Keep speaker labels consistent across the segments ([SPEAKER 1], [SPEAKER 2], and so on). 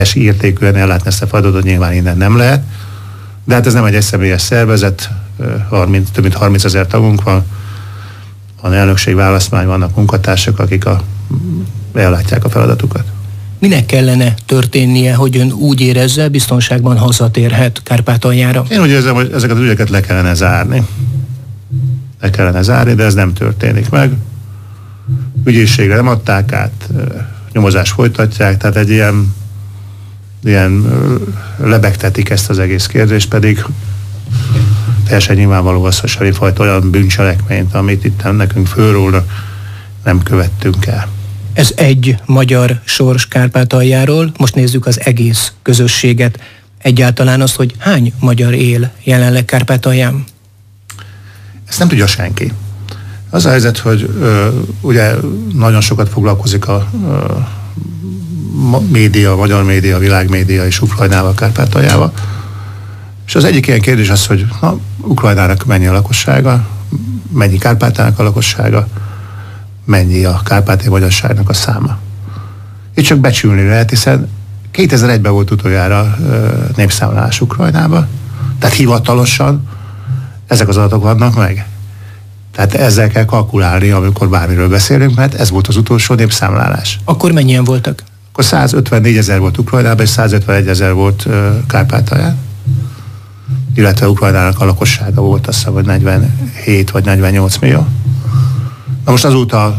[SPEAKER 1] értékűen ellátni ezt a feladatot nyilván innen nem lehet. De hát ez nem egy egyszemélyes szervezet, több mint 30 000 tagunk van elnökség, választmány, vannak munkatársak, akik ellátják a feladatukat.
[SPEAKER 2] Minek kellene történnie, hogy ön úgy érezze, biztonságban hazatérhet Kárpátaljára?
[SPEAKER 1] Én úgy érzem, hogy ezeket az ügyeket le kellene zárni. De ez nem történik meg. Ügyészségre nem adták át, nyomozást folytatják, tehát egy ilyen lebegtetik ezt az egész kérdést, pedig teljesen nyilvánvaló az, hogy semmifajta olyan bűncselekményt, amit itt nekünk fölrólnak, nem követtünk el.
[SPEAKER 2] Ez egy magyar sors Kárpátaljáról, most nézzük az egész közösséget. Egyáltalán az, hogy hány magyar él jelenleg Kárpátalján?
[SPEAKER 1] Ezt nem tudja senki. Az a helyzet, hogy ugye nagyon sokat foglalkozik a média, a magyar média, a világmédia és Ukrajnával, Kárpátaljával. És az egyik ilyen kérdés az, hogy Ukrajnának mennyi a lakossága, mennyi Kárpátának a lakossága, mennyi a kárpátai magyarságnak a száma. Itt csak becsülni lehet, hiszen 2001-ben volt utoljára népszámlálás Ukrajnában, tehát hivatalosan ezek az adatok vannak meg. Tehát ezzel kell kalkulálni, amikor bármiről beszélünk, mert ez volt az utolsó népszámlálás.
[SPEAKER 2] Akkor mennyien voltak?
[SPEAKER 1] Akkor 154 000 volt Ukrajnában, és 151 000 volt Kárpátalján. Illetve Ukrajnának a lakossága volt, azt hiszem, hogy 47 vagy 48 millió. Na most azóta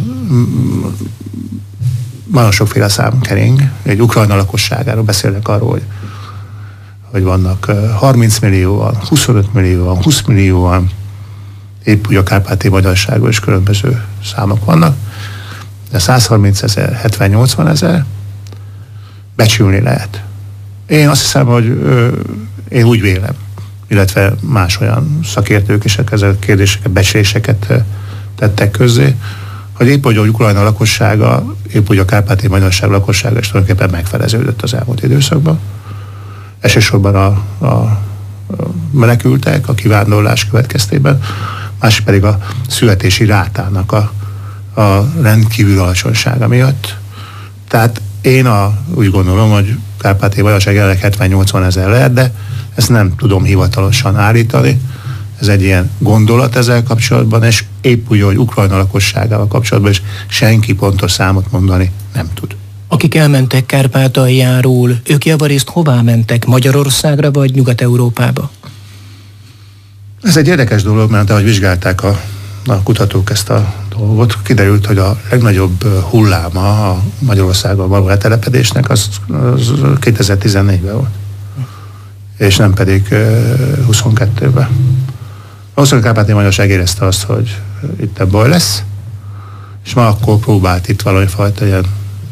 [SPEAKER 1] nagyon sokféle szám kering. Egy Ukrajna lakosságáról beszélnek arról, hogy vannak 30 millióan, 25 millióan, 20 millióan, épp úgy a kárpátai magyarságban is különböző számok vannak. De 130 000, 70-80 000 becsülni lehet. Én azt hiszem, hogy én úgy vélem, illetve más olyan szakértők is ezzel kérdéseket, becsléseket tettek közzé, hogy épp úgy, hogy Ukrajna lakossága, épp úgy a kárpátai magyarság lakossága is tulajdonképpen megfeleződött az elmúlt időszakban. Elsősorban a menekültek, a kivándorlás következtében, másik pedig a születési rátának a rendkívül alacsonysága miatt. Tehát én úgy gondolom, hogy kárpátai magyarság jelenleg 70-80 000 lehet, de ezt nem tudom hivatalosan állítani. Ez egy ilyen gondolat ezzel kapcsolatban, és épp úgy, hogy Ukrajna lakosságával kapcsolatban is senki pontos számot mondani nem tud.
[SPEAKER 2] Akik elmentek Kárpátaljáról, ők javarészt hová mentek? Magyarországra vagy Nyugat-Európába?
[SPEAKER 1] Ez egy érdekes dolog, mert ahogy vizsgálták a kutatók ezt a dolgot, kiderült, hogy a legnagyobb hulláma a Magyarországon való letelepedésnek az 2014-ben volt. És nem pedig 22-ben. Valószínűleg a kárpátai magyarság érezte azt, hogy itt baj lesz, és ma akkor próbált itt valamifajta ilyen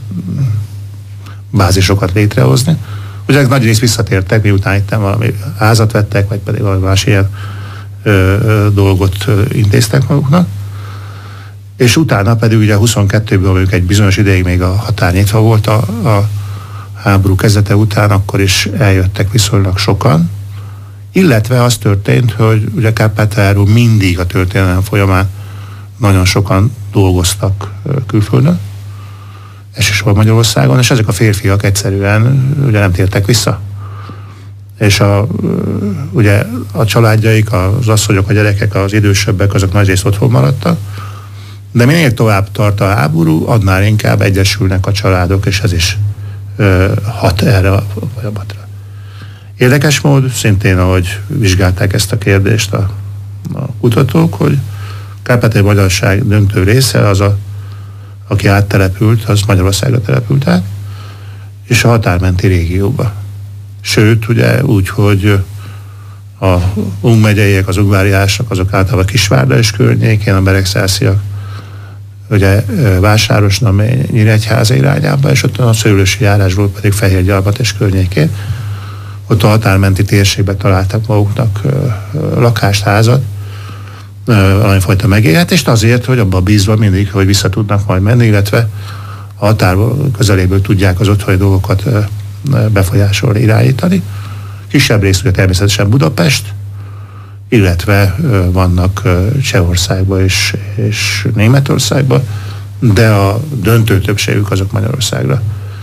[SPEAKER 1] bázisokat létrehozni. Ugye nagy részt visszatértek, miután itt valami házat vettek, vagy pedig valami más ilyen dolgot intéztek maguknak. És utána pedig ugye 22-ben, amikor egy bizonyos ideig még a határ nyitva volt a háború kezdete után, akkor is eljöttek viszonylag sokan. Illetve az történt, hogy ugye Kárpátaljáról mindig a történelem folyamán nagyon sokan dolgoztak külföldön, elsősorban Magyarországon, és ezek a férfiak egyszerűen ugye nem tértek vissza. És ugye a családjaik, az asszonyok, a gyerekek, az idősebbek, azok nagyrészt otthon maradtak, de minél tovább tart a háború, annál inkább egyesülnek a családok, és ez is hat erre a folyamatra. Érdekes mód, szintén ahogy vizsgálták ezt a kérdést a kutatók, hogy kárpátai magyarság döntő része az aki áttelepült, az Magyarországra települt át, és a határmenti régióba. Sőt, ugye úgy, hogy a Ung megyeiek, az ungváriások, azok általában Kisvárda és környékén, a beregszásziak, ugye Vásárosnamény, Nyíregyháza irányába, és ott a Szőlősi járásból pedig Fehérgyarmat és környékén. Ott a határmenti térségben találtak maguknak lakást, házat, valamifajta megélhetést azért, hogy abban bízva mindig, hogy vissza tudnak majd menni, illetve a határ közeléből tudják az otthoni dolgokat befolyásolni, irányítani. Kisebb részük természetesen Budapest, illetve vannak Csehországban és Németországban, de a döntő többségük azok Magyarországra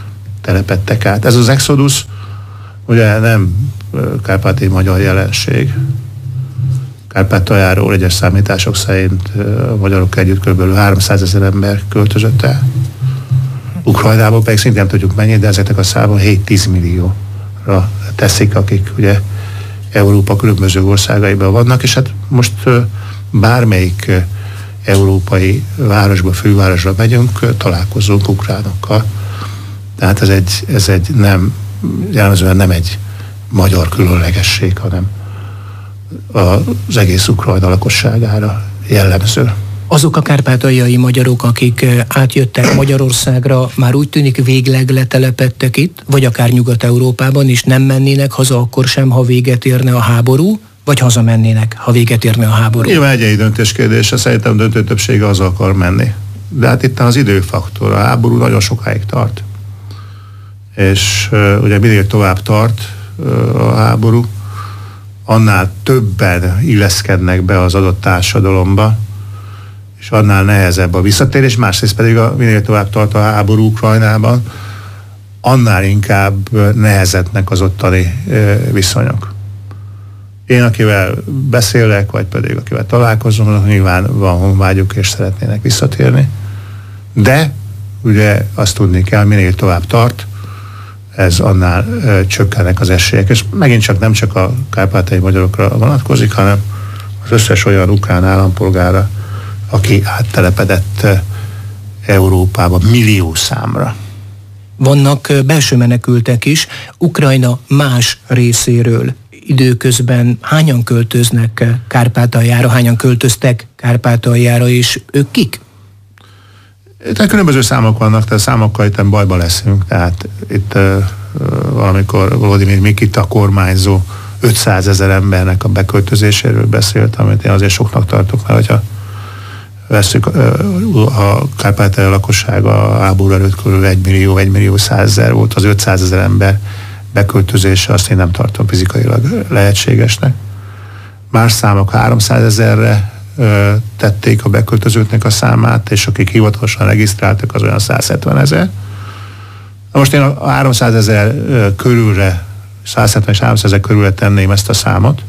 [SPEAKER 1] telepedtek át. Ez az exodus ugye nem kárpátaljai magyar jelenség. Kárpátaljáról egyes számítások szerint a magyarok együtt kb. 300 000 ember költözött el. Ukrajnából pedig szintén nem tudjuk mennyit, de ezeknek a számon 7-10 millióra teszik, akik ugye Európa különböző országaiban vannak, és hát most bármelyik európai városba, fővárosba megyünk, találkozunk ukránokkal. Tehát ez egy nem, jellemzően nem egy magyar különlegesség, hanem az egész Ukrajna lakosságára jellemző.
[SPEAKER 2] Azok a kárpátaljai magyarok, akik átjöttek Magyarországra, már úgy tűnik végleg letelepedtek itt, vagy akár Nyugat-Európában is nem mennének haza akkor sem, ha véget érne a háború, vagy hazamennének, ha véget érne a háború?
[SPEAKER 1] Nyilván egyéni döntés kérdése, szerintem döntő többsége haza akar menni. De hát itt az időfaktor, a háború nagyon sokáig tart. És ugye minél tovább tart a háború, annál többen illeszkednek be az adott társadalomba, és annál nehezebb a visszatérés, másrészt pedig minél tovább tart a háború Ukrajnában, annál inkább nehezednek az ottani viszonyok. Én, akivel beszélek, vagy pedig akivel találkozom, nyilván van honvágyuk, és szeretnének visszatérni. De ugye azt tudni kell, minél tovább tart, ez annál csökkennek az esélyek. És megint csak nem csak a kárpátaljai magyarokra vonatkozik, hanem az összes olyan ukrán állampolgára, aki áttelepedett Európába millió számra.
[SPEAKER 2] Vannak belső menekültek is. Ukrajna más részéről időközben hányan költöznek Kárpátaljára, hányan költöztek Kárpátaljára, és ők kik?
[SPEAKER 1] Tehát különböző számok vannak, tehát számokkal itt bajba leszünk. Tehát itt valamikor Volodymyr Mikita kormányzó 500 000 embernek a beköltözéséről beszélt, amit én azért soknak tartok, mert hogyha vesszük a Kárpátalja lakossága a háború előtt kb. 1 millió 100 000 volt, az 500 000 ember beköltözése, azt én nem tartom fizikailag lehetségesnek. Más számok 300 000-re tették a beköltözőknek a számát, és akik hivatalosan regisztráltak, az olyan 170 000. Na most én a 300 000 körülre, 170 és 300 000 körülre tenném ezt a számot.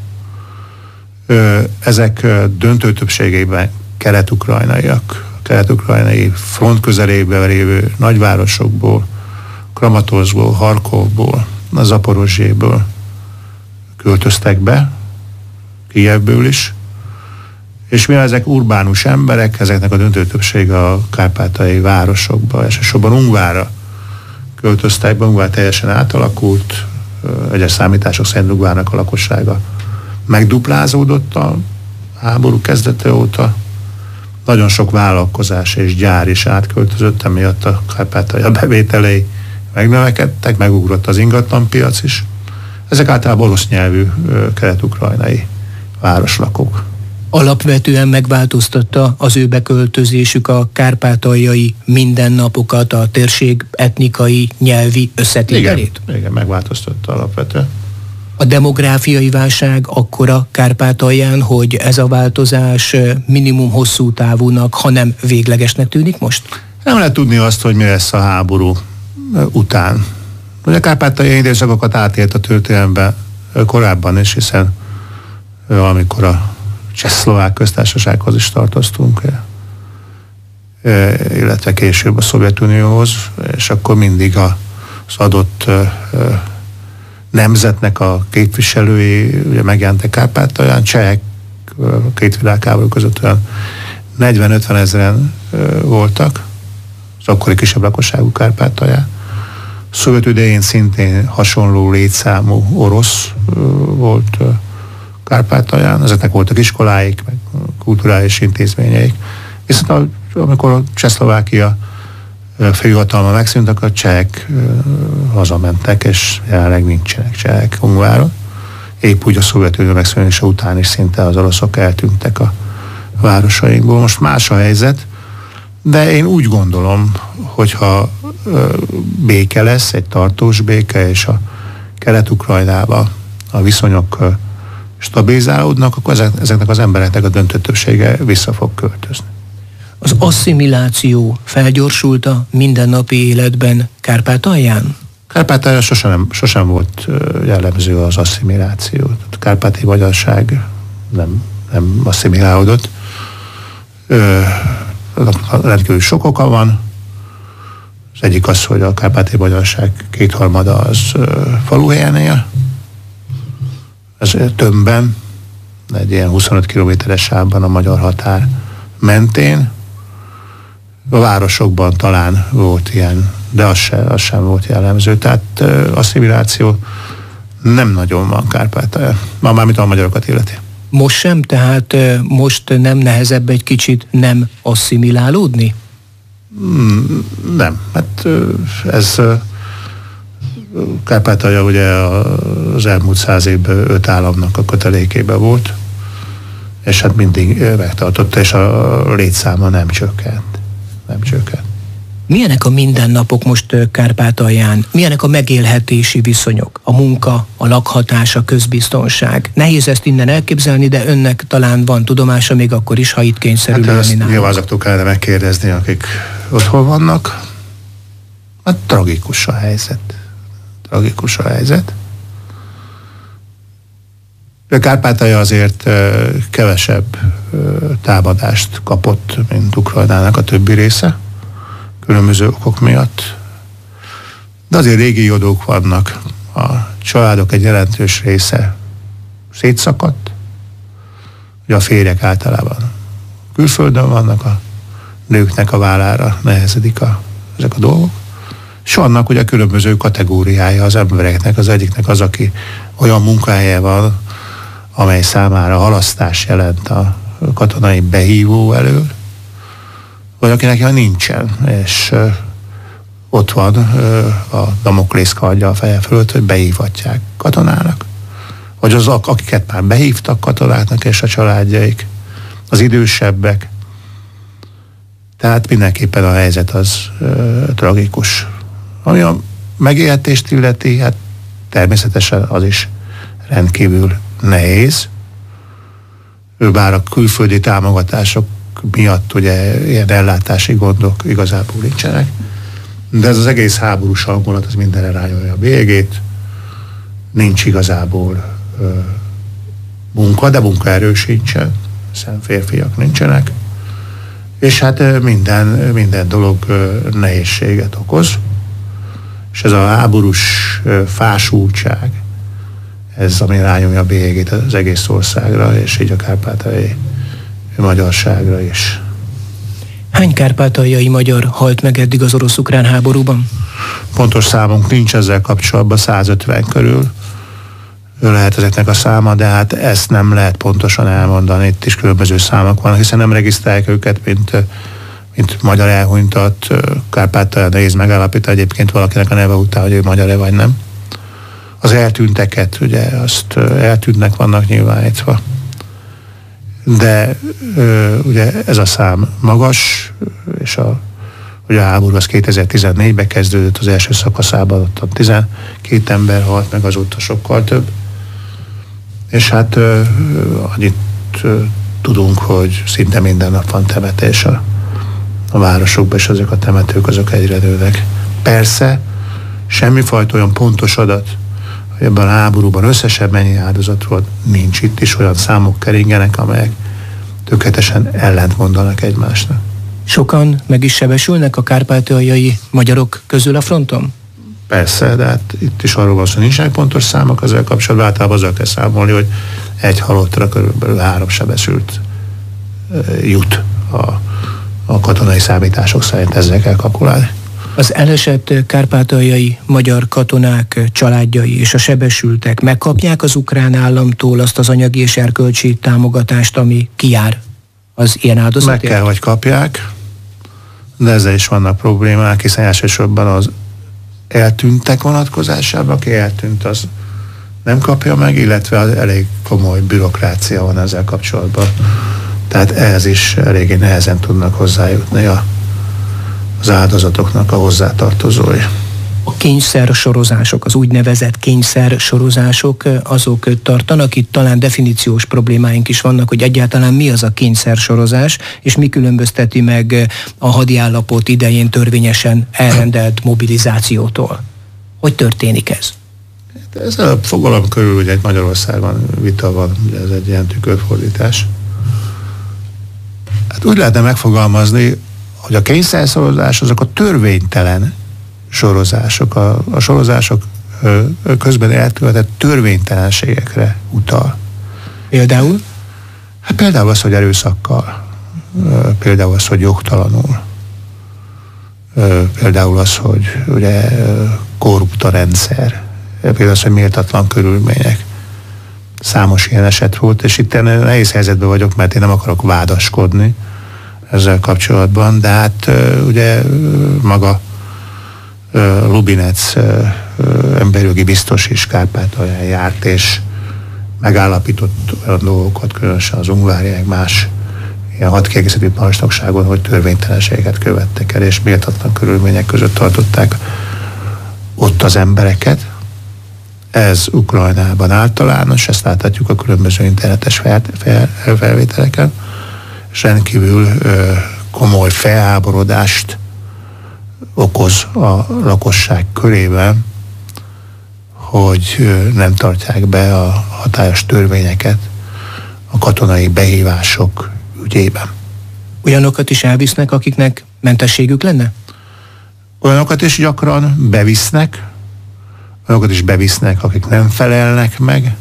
[SPEAKER 1] Ezek döntő többségében kelet-ukrajnaiak, a kelet-ukrajnai front közelében lévő nagyvárosokból, Kramatorszkból, Harkovból, a Zaporozséből költöztek be, Kijevből is, és mivel ezek urbánus emberek, ezeknek a döntő többsége a kárpátaljai városokba, elsősorban Ungvárra költöztek be, Ungvár teljesen átalakult, egyes számítások szerint Ungvárnak a lakossága megduplázódott a háború kezdete óta. Nagyon sok vállalkozás és gyár is átköltözött, emiatt a Kárpátalja bevételei megnövekedtek, megugrott az ingatlanpiac is. Ezek általában orosz nyelvű kelet-ukrajnai városlakók.
[SPEAKER 2] Alapvetően megváltoztatta az ő beköltözésük a kárpátaljai mindennapokat, a térség etnikai, nyelvi összetételét?
[SPEAKER 1] Igen, megváltoztatta alapvetően.
[SPEAKER 2] A demográfiai válság akkora Kárpátalján, hogy ez a változás minimum hosszú távúnak, hanem véglegesnek tűnik most?
[SPEAKER 1] Nem lehet tudni azt, hogy mi lesz a háború után. Ugye kárpátaljai időszakokat átélt a történelemben korábban is, hiszen amikor a Csehszlovák köztársasághoz is tartoztunk, illetve később a Szovjetunióhoz, és akkor mindig az adott nemzetnek a képviselői ugye megjelentek Kárpátalján, csehek két világháború között olyan 40-50 ezeren voltak, az akkori kisebb lakosságú Kárpátalján. Szovjet idején szintén hasonló létszámú orosz volt Kárpátalján, ezeknek voltak iskoláik, meg kulturális intézményeik. Viszont amikor a Csehszlovákia főhatalma megszűnt, akkor a csehek hazamentek, és jelenleg nincsenek csehek Ungváron. Épp úgy a Szovjetunió megszűnése után is szinte az oroszok eltűntek a városainkból. Most más a helyzet, de én úgy gondolom, hogyha béke lesz, egy tartós béke, és a Kelet-Ukrajnában a viszonyok stabilizálódnak, akkor ezeknek az embereknek a döntő többsége vissza fog költözni.
[SPEAKER 2] Az asszimiláció felgyorsult a mindennapi életben Kárpátalján?
[SPEAKER 1] Kárpátalja sosem volt jellemző az asszimiláció. A kárpáti magyarság nem asszimilálódott. Rendkívül sok oka van. Az egyik az, hogy a kárpáti magyarság 2/3 az faluhelyen él. Ez tömbben, egy ilyen 25 kilométeres sávban a magyar határ mentén. A városokban talán volt ilyen, de az sem volt jellemző. Tehát asszimiláció nem nagyon van Kárpátalján. Mármint a magyarokat illeti.
[SPEAKER 2] Most sem, tehát most nem nehezebb egy kicsit nem asszimilálódni?
[SPEAKER 1] Nem. Hát ez Kárpátalja ugye az elmúlt 100 évben 5 államnak a kötelékében volt, és hát mindig megtartotta, és a létszáma nem csökkent.
[SPEAKER 2] Milyenek a mindennapok most Kárpátalján? Milyenek a megélhetési viszonyok? A munka, a lakhatás, a közbiztonság? Nehéz ezt innen elképzelni, de önnek talán van tudomása még akkor is, ha itt kényszerül élni nálunk.
[SPEAKER 1] Nyilván azoktól kellene megkérdezni, akik otthon vannak. Hát tragikus a helyzet. A Kárpátalja azért kevesebb támadást kapott, mint Ukrajnának a többi része, különböző okok miatt. De azért régiódók vannak. A családok egy jelentős része szétszakadt. Ugye a férjek általában külföldön vannak, a nőknek a vállára nehezedik ezek a dolgok. És vannak ugye különböző kategóriája az embereknek. Az egyiknek az, aki olyan munkahelye van, amely számára halasztás jelent a katonai behívó elől, vagy akinek nincsen, és ott van a Damoklész kardja a feje fölött, hogy behívhatják katonának. Vagy azok, akiket már behívtak katonáknak, és a családjaik, az idősebbek. Tehát mindenképpen a helyzet az tragikus. Ami a megélhetést illeti, hát természetesen az is rendkívül nehéz. Bár a külföldi támogatások miatt ugye ilyen ellátási gondok igazából nincsenek. De ez az egész háborús hangulat, az mindenre rányolja a bélyegét. Nincs igazából munka, de munkaerő sincsen, hiszen férfiak nincsenek. És hát minden dolog nehézséget okoz. És ez a háborús fásultság, ez, ami rányomja a bélyegét az egész országra, és így a kárpátaljai magyarságra is.
[SPEAKER 2] Hány kárpátaljai magyar halt meg eddig az orosz-ukrán háborúban?
[SPEAKER 1] Pontos számunk nincs ezzel kapcsolatban, 150 körül lehet ezeknek a száma, de hát ezt nem lehet pontosan elmondani. Itt is különböző számok vannak, hiszen nem regisztrálják őket, mint magyar elhunytat. Kárpátalján nehéz megállapítani egyébként valakinek a neve után, hogy ő magyar-e vagy nem. Az eltűnteket, ugye, azt eltűntnek vannak nyilvánítva. De ugye ez a szám magas, és ugye a háború az 2014-ben kezdődött, az első szakaszában ott 12 ember halt meg, azóta sokkal több. És hát annyit tudunk, hogy szinte minden nap van temetés a városokban, és ezek a temetők azok egyre nőnek. Persze, semmifajta olyan pontos adat, hogy ebben a háborúban összesen mennyi áldozat volt, nincs. Itt is olyan számok keringenek, amelyek tökéletesen ellentmondanak egymásnak.
[SPEAKER 2] Sokan meg is sebesülnek a kárpátaljai magyarok közül a fronton?
[SPEAKER 1] Persze, de hát itt is arról van szó, hogy nincsenek pontos számok ezzel kapcsolatban, általában azzal kell számolni, hogy egy halottra körülbelül 3 sebesült jut a katonai számítások szerint, ezzel kell kalkulálni.
[SPEAKER 2] Az elesett kárpátaljai magyar katonák családjai és a sebesültek megkapják az ukrán államtól azt az anyagi és erkölcsi támogatást, ami kijár az ilyen áldozatért?
[SPEAKER 1] Meg kell, hogy kapják, de ezzel is vannak problémák, hiszen elsősorban az eltűntek vonatkozásában, aki eltűnt, az nem kapja meg, illetve az elég komoly bürokrácia van ezzel kapcsolatban. Tehát ehhez is eléggé nehezen tudnak hozzájutni az áldozatoknak a hozzátartozói.
[SPEAKER 2] A kényszersorozások, az úgynevezett kényszersorozások, azok tartanak, itt talán definíciós problémáink is vannak, hogy egyáltalán mi az a kényszersorozás, és mi különbözteti meg a hadiállapot idején törvényesen elrendelt mobilizációtól. Hogy történik ez?
[SPEAKER 1] Ez a fogalom körül ugye Magyarországon vita van, ugye ez egy ilyen tükörfordítás. Hát úgy lehetne megfogalmazni, hogy a kényszerszorozás azok a törvénytelen sorozások, a sorozások közben elkövetett törvénytelenségekre utal.
[SPEAKER 2] Például?
[SPEAKER 1] Hát például az, hogy erőszakkal, például az, hogy jogtalanul, például az, hogy ugye korrupt a rendszer, például az, hogy méltatlan körülmények. Számos ilyen eset volt, és itt nehéz helyzetben vagyok, mert én nem akarok vádaskodni ezzel kapcsolatban, de hát ugye maga Lubinec emberjogi biztos is Kárpátalján járt, és megállapított olyan dolgokat, különösen az ungváriák más ilyen hadkiegészítő parancsnokságon, hogy törvénytelenséget követtek el, és méltatlan körülmények között tartották ott az embereket. Ez Ukrajnában általános, ezt láthatjuk a különböző internetes felvételeken, és rendkívül komoly felháborodást okoz a lakosság körében, hogy nem tartják be a hatályos törvényeket a katonai behívások ügyében.
[SPEAKER 2] Olyanokat is elvisznek, akiknek mentességük lenne?
[SPEAKER 1] Olyanokat is gyakran bevisznek, olyanokat is bevisznek, akik nem felelnek meg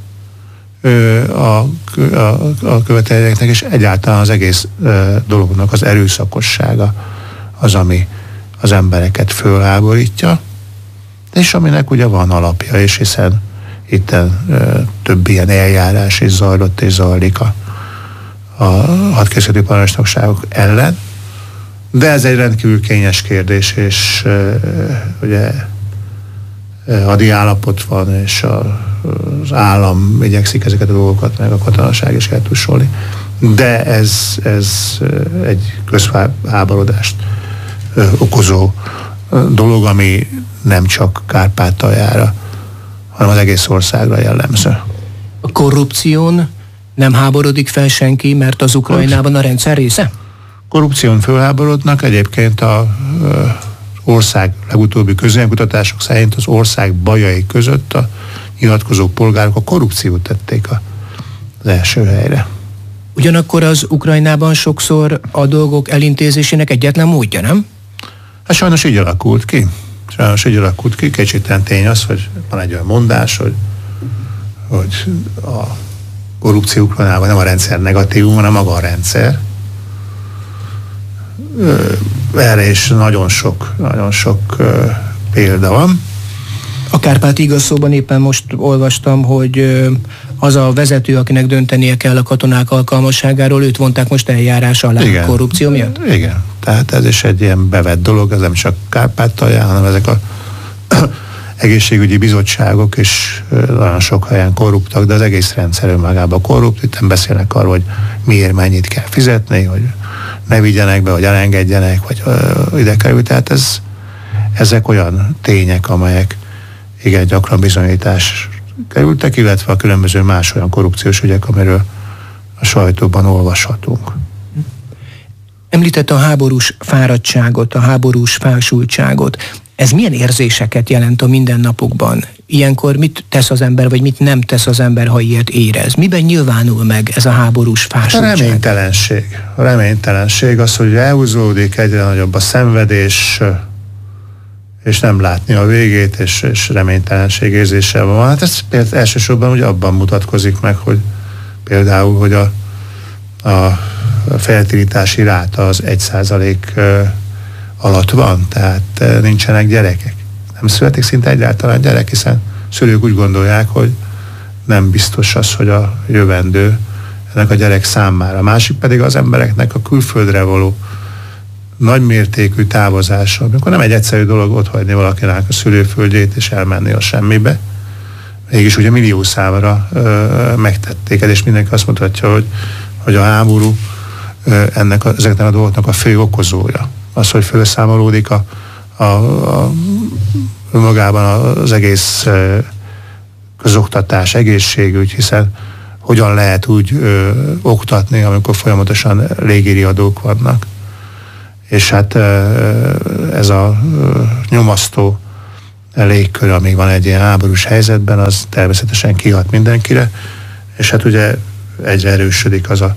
[SPEAKER 1] a követelményeknek, és egyáltalán az egész dolognak az erőszakossága az, ami az embereket fölháborítja, és aminek ugye van alapja is, hiszen itten több ilyen eljárás is zajlott és zajlik a hadkiegészítő parancsnokságok ellen, de ez egy rendkívül kényes kérdés, és ugye hadi állapot van, és az állam igyekszik ezeket a dolgokat, meg a katonaság is eltussolni. De ez egy közháborodást okozó dolog, ami nem csak Kárpátaljára, hanem az egész országra jellemző.
[SPEAKER 2] A korrupción nem háborodik fel senki, mert az Ukrajnában a rendszer része?
[SPEAKER 1] Korrupción fölháborodnak, egyébként az ország legutóbbi közönkutatások szerint az ország bajai között a nyilatkozó polgárok a korrupciót tették az első helyre.
[SPEAKER 2] Ugyanakkor az Ukrajnában sokszor a dolgok elintézésének egyetlen módja, nem?
[SPEAKER 1] Hát sajnos így alakult ki. Kétségtelen tény az, hogy van egy olyan mondás, hogy a korrupció Ukrajnában nem a rendszer negatívum, hanem maga a rendszer. Erre is nagyon sok példa van.
[SPEAKER 2] A Kárpát igaz szóban éppen most olvastam, hogy az a vezető, akinek döntenie kell a katonák alkalmasságáról, őt vonták most eljárás alá. Igen. Korrupció miatt?
[SPEAKER 1] Igen, tehát ez is egy ilyen bevett dolog, ez nem csak Kárpátalján, hanem ezek a egészségügyi bizottságok is nagyon sok helyen korruptak, de az egész rendszer önmagában korrupt. Itt beszélnek arról, hogy miért mennyit kell fizetni, hogy ne vigyenek be, hogy elengedjenek, vagy ide kerül. Tehát ezek olyan tények, amelyek igen gyakran bizonyítás kerültek, illetve a különböző más olyan korrupciós ügyek, amiről a sajtóban olvashatunk.
[SPEAKER 2] Említett a háborús fáradtságot, a háborús fásultságot. Ez milyen érzéseket jelent a mindennapokban? Ilyenkor mit tesz az ember, vagy mit nem tesz az ember, ha ilyet érez? Miben nyilvánul meg ez a háborús fásultság?
[SPEAKER 1] A reménytelenség az, hogy elhúzódik, egyre nagyobb a szenvedés, és nem látni a végét, és reménytelenség érzése van. Hát ez például elsősorban ugye abban mutatkozik meg, hogy például, hogy a feltirítási ráta az 1% alatt van, tehát nincsenek gyerekek. Nem születik szinte egyáltalán gyerek, hiszen szülők úgy gondolják, hogy nem biztos az, hogy a jövendő ennek a gyerek számára. A másik pedig az embereknek a külföldre való nagymértékű távozása, amikor nem egy egyszerű dolog otthagyni valakinek a szülőföldjét és elmenni a semmibe. Mégis ugye millió számára megtették, és mindenki azt mutatja, hogy a háború ezeknek a dolgoknak a fő okozója. Az, hogy felszámolódik magában az egész közoktatás, egészségügy, hiszen hogyan lehet úgy oktatni, amikor folyamatosan légiriadók vannak. És hát ez a nyomasztó légkör, amíg van egy ilyen háborús helyzetben, az természetesen kihat mindenkire, és hát ugye egyre erősödik az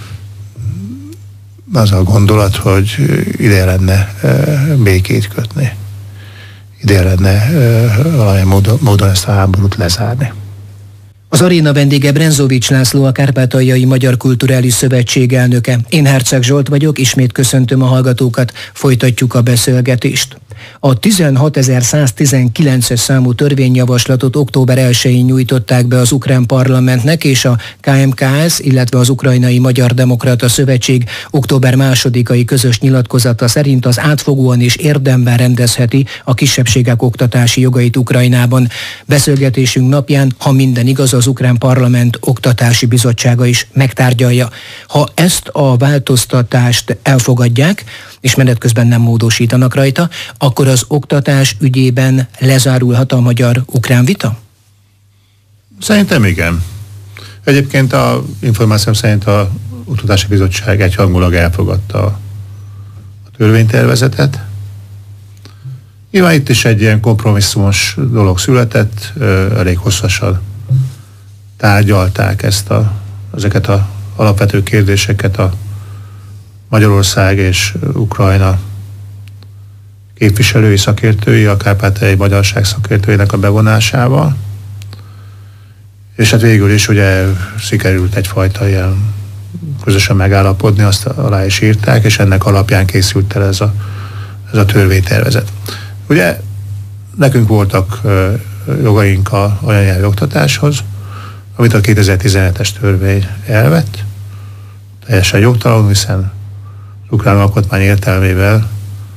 [SPEAKER 1] a gondolat, hogy ide lenne békét kötni. Ide lenne valamilyen módon ezt a háborút lezárni.
[SPEAKER 2] Az aréna vendége Brenzovics László, a Kárpátaljai Magyar Kulturális Szövetség elnöke. Én Herceg Zsolt vagyok, ismét köszöntöm a hallgatókat, folytatjuk a beszélgetést. A 16.119-es számú törvényjavaslatot október 1-én nyújtották be az ukrán parlamentnek, és a KMKS, illetve az Ukrajnai Magyar Demokrata Szövetség október 2-ai közös nyilatkozata szerint az átfogóan és érdemben rendezheti a kisebbségek oktatási jogait Ukrajnában. Beszélgetésünk napján, ha minden igaz, az ukrán parlament oktatási bizottsága is megtárgyalja. Ha ezt a változtatást elfogadják, és menet közben nem módosítanak rajta, akkor az oktatás ügyében lezárulhat a magyar-ukrán vita?
[SPEAKER 1] Szerintem igen. Egyébként a információm szerint a Oktatási Bizottság egyhangulag elfogadta a törvénytervezetet. Nyilván itt is egy ilyen kompromisszumos dolog született, elég hosszasan tárgyalták ezeket az alapvető kérdéseket a Magyarország és Ukrajna képviselői, szakértői, a kárpátaljai magyarság szakértőinek a bevonásával. És hát végül is ugye sikerült egyfajta ilyen közösen megállapodni, azt alá is írták, és ennek alapján készült el ez a törvénytervezet. Ugye nekünk voltak jogaink a anyanyelvi oktatáshoz, amit a 2017-es törvény elvett, teljesen jogtalanul, hiszen az ukrán alkotmány értelmével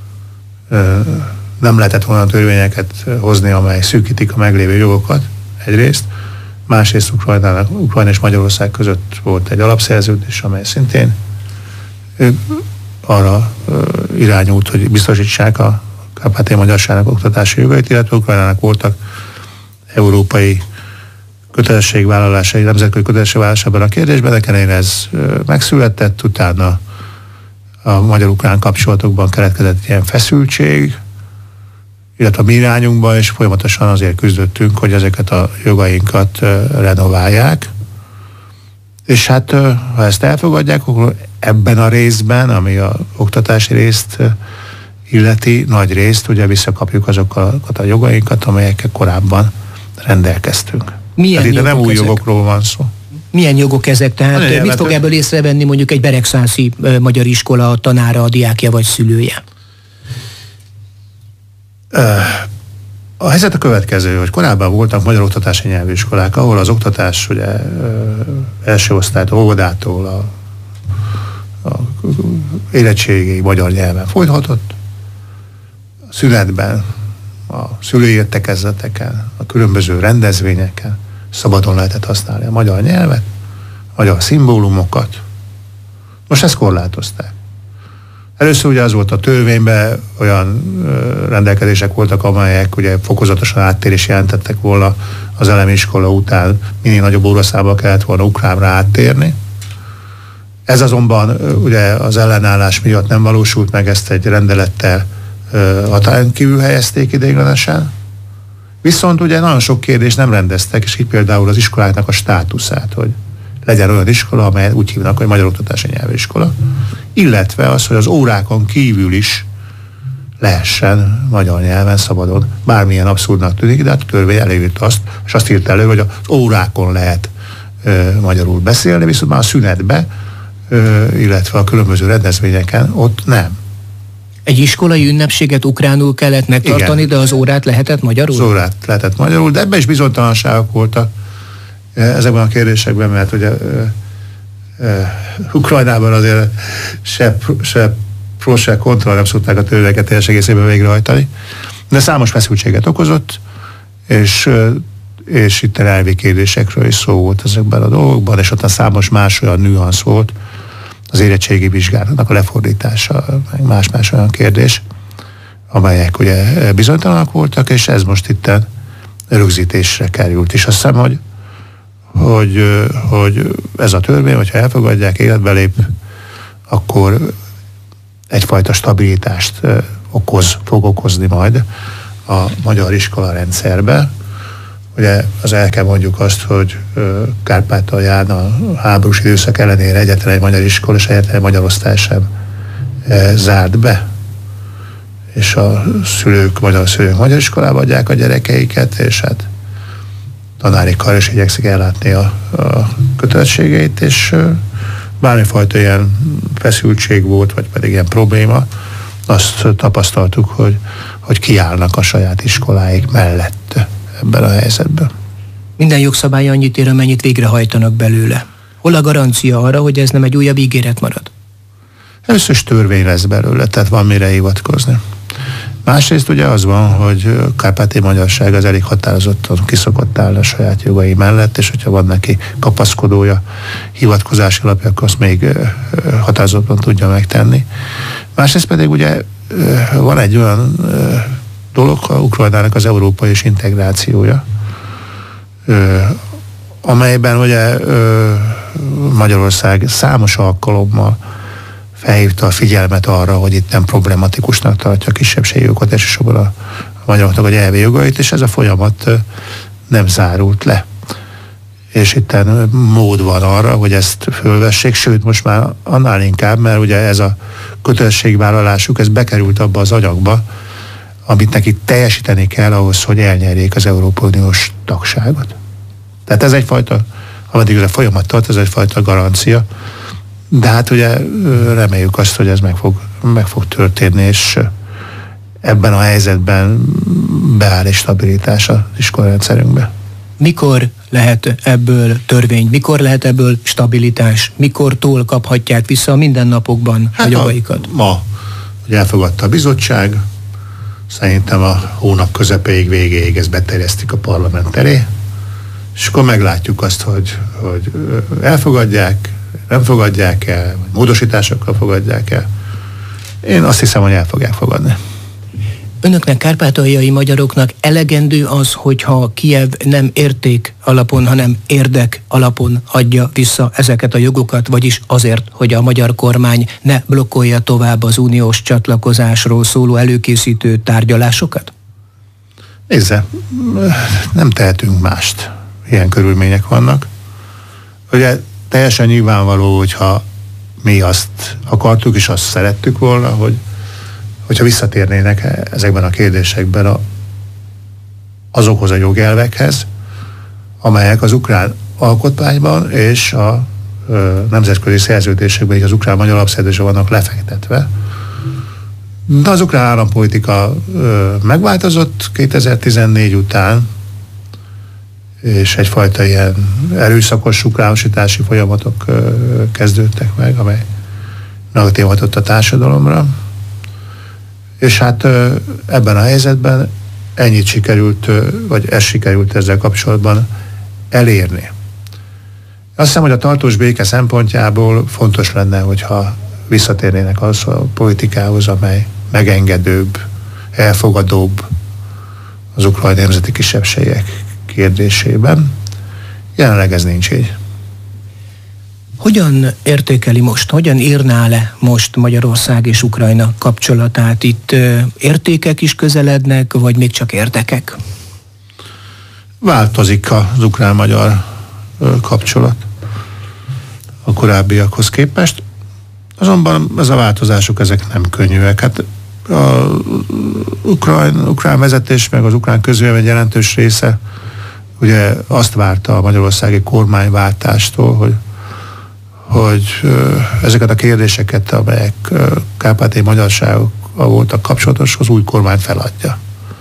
[SPEAKER 1] nem lehetett volna törvényeket hozni, amely szűkítik a meglévő jogokat egyrészt, másrészt Ukrajna és Magyarország között volt egy alapszerződés, amely szintén arra irányult, hogy biztosítsák a kárpátaljai magyarságnak oktatási jogait, illetve Ukrajnának voltak európai kötelességvállalásai, nemzetközi kötelességvállalásában a kérdésben, de ellenére ez megszületett, utána a magyar-ukrán kapcsolatokban keletkezett ilyen feszültség, illetve a mi irányunkban, és folyamatosan azért küzdöttünk, hogy ezeket a jogainkat renoválják. És hát, ha ezt elfogadják, akkor ebben a részben, ami a oktatási részt illeti, nagy részt, ugye visszakapjuk azokat a jogainkat, amelyekkel korábban rendelkeztünk.
[SPEAKER 2] Milyen
[SPEAKER 1] hát itt nem új
[SPEAKER 2] ezek?
[SPEAKER 1] Jogokról van szó.
[SPEAKER 2] Milyen jogok ezek? Tehát mit fog ebből észrevenni mondjuk egy beregszászi magyar iskola tanára, a diákja vagy szülője?
[SPEAKER 1] A helyzet a következő, hogy korábban voltak magyar oktatási nyelviskolák, ahol az oktatás ugye első osztálytól, óvodától a érettségig magyar nyelven folytatott. A szünetben, a szülői értekezleteken, a különböző rendezvényeken szabadon lehetett használni a magyar nyelvet, a magyar szimbólumokat. Most ezt korlátozták. Először ugye az volt a törvényben, olyan rendelkezések voltak, amelyek ugye fokozatosan áttérés jelentettek volna az elemi iskola után, minél nagyobb óraszámba kellett volna ukránra áttérni. Ez azonban ugye az ellenállás miatt nem valósult meg, ezt egy rendelettel hatályon kívül helyezték ideiglenesen. Viszont ugye nagyon sok kérdést nem rendeztek, és így például az iskoláknak a státuszát, hogy legyen olyan iskola, amelyet úgy hívnak, hogy magyar oktatási nyelviskola, illetve az, hogy az órákon kívül is lehessen magyar nyelven szabadon, bármilyen abszurdnak tűnik, de a törvény előírta azt, és azt írt elő, hogy az órákon lehet magyarul beszélni, viszont már a szünetbe, illetve a különböző rendezvényeken ott nem.
[SPEAKER 2] Egy iskolai ünnepséget ukránul kellett megtartani, igen, de az órát lehetett magyarul? Az
[SPEAKER 1] órát lehetett magyarul, de ebben is bizonytalanságok voltak ezekben a kérdésekben, mert ugye Ukrajnában azért se pro, se kontra nem szokták a törvényeket teljes egészében végrehajtani, de számos feszültséget okozott, és itt elvi kérdésekről is szó volt ezekben a dolgokban, és ott számos más olyan nüansz volt, az érettségi vizsgálatnak a lefordítása, meg más olyan kérdés, amelyek ugye bizonytalanak voltak, és ez most itten rögzítésre került. És azt hiszem, hogy ez a törvény, hogyha elfogadják, életbe lép, akkor egyfajta stabilitást fog okozni majd a magyar iskola rendszerbe. Ugye az el kell mondjuk azt, hogy Kárpátalján a háborús időszak ellenére egyetlen egy magyar iskola és egyetlen egy magyar osztály sem zárt be. És a magyar szülők magyar iskolába adják a gyerekeiket, és hát tanári kar is igyekszik ellátni a kötelezettségeit, és bármifajta ilyen feszültség volt, vagy pedig ilyen probléma, azt tapasztaltuk, hogy kiállnak a saját iskoláik mellett ebben a helyzetben.
[SPEAKER 2] Minden jogszabály annyit ér, amennyit végrehajtanak belőle. Hol a garancia arra, hogy ez nem egy újabb ígéret marad?
[SPEAKER 1] Először is törvény lesz belőle, tehát van mire hivatkozni. Másrészt ugye az van, hogy a kárpátaljai magyarság az elég határozottan kiszokott állni a saját jogai mellett, és hogyha van neki kapaszkodója, hivatkozási alapja, akkor azt még határozottan tudja megtenni. Másrészt pedig ugye van egy olyan dolog, a Ukrajnának az európai és integrációja, amelyben ugye Magyarország számos alkalommal felhívta a figyelmet arra, hogy itt nem problematikusnak tartja a kisebbségi jogokat, elsősorban a magyaroknak a nyelvi jogait, és ez a folyamat nem zárult le. És itten mód van arra, hogy ezt fölvessék, sőt most már annál inkább, mert ugye ez a kötelességvállalásuk, ez bekerült abba az anyagba, amit nekik teljesíteni kell ahhoz, hogy elnyerjék az Európai Uniós tagságot. Tehát ez egyfajta, ameddig ez a folyamat tart, ez egyfajta garancia, de hát ugye reméljük azt, hogy ez meg fog történni, és ebben a helyzetben beáll egy stabilitás az iskolarendszerünkbe.
[SPEAKER 2] Mikor lehet ebből törvény, mikor lehet ebből stabilitás, mikortól kaphatják vissza a mindennapokban a jogaikat?
[SPEAKER 1] Ma, hogy elfogadta a bizottság, szerintem a hónap közepéig, végéig ezt beterjesztik a parlament elé, és akkor meglátjuk azt, hogy elfogadják, nem fogadják el, vagy módosításokkal fogadják el. Én azt hiszem, hogy el fogják fogadni.
[SPEAKER 2] Önöknek, kárpátaljai magyaroknak elegendő az, hogyha Kijev nem érték alapon, hanem érdek alapon adja vissza ezeket a jogokat, vagyis azért, hogy a magyar kormány ne blokkolja tovább az uniós csatlakozásról szóló előkészítő tárgyalásokat?
[SPEAKER 1] Nézze, nem tehetünk mást. Ilyen körülmények vannak. Ugye teljesen nyilvánvaló, hogyha mi azt akartuk, és azt szerettük volna, hogyha visszatérnének ezekben a kérdésekben azokhoz a jogelvekhez, amelyek az ukrán alkotmányban és a nemzetközi szerződésekben, és az ukrán-magyar alapszerződésben vannak lefektetve. De az ukrán állampolitika megváltozott 2014 után, és egyfajta ilyen erőszakos ukránosítási folyamatok kezdődtek meg, amely negatív hatott a társadalomra. És hát ebben a helyzetben ennyit sikerült, vagy ez sikerült ezzel kapcsolatban elérni. Azt hiszem, hogy a tartós béke szempontjából fontos lenne, hogyha visszatérnének az a politikához, amely megengedőbb, elfogadóbb az ukrajnai nemzeti kisebbségek kérdésében. Jelenleg ez nincs így.
[SPEAKER 2] Hogyan értékeli most, hogyan írná le most Magyarország és Ukrajna kapcsolatát? Itt értékek is közelednek, vagy még csak érdekek?
[SPEAKER 1] Változik az ukrán-magyar kapcsolat a korábbiakhoz képest. Azonban ez a változások, ezek nem könnyűek. Hát az ukrán vezetés, meg az ukrán közvélemény jelentős része ugye azt várta a magyarországi kormányváltástól, hogy ezeket a kérdéseket, amelyek kárpátaljai magyarsággal voltak kapcsolatos, az új kormány feladja.